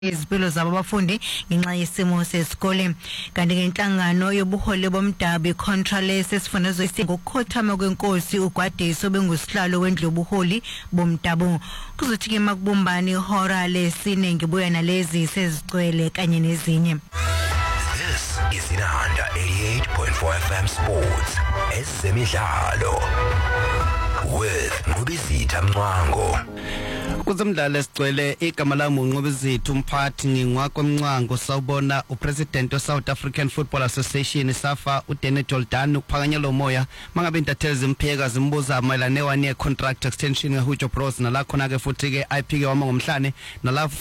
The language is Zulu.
izimpilo zabo abafundi ngenxa yesimo sesikole kanti ngenhlangano yobuholi bomdabi Contralese sifundazwe ngokukhothama kwenkosi uGwadiso bengusihlalo wendlu yobuholi bomdabu kuzothi ke makubumbani ihora lesine ngibuya nalezi sezicwele kanye nezinye. This is Inanda 88.4 FM Sports Ezemidlalo with Ngubizitha Mncwango. Kuzimdlalo esicwele igama lami uNqobizitha umphathi ngingwakho Mncwango sawubona upresident weSouth African Football Association SAFA uDenny Jordan ukuphakanyela umoya mangabe intatheli zimpheka zimbuza mayelana ne-1 year contract extension ngeHujo Bros nala khona ke futhi ke IPK wama ngomhlane nala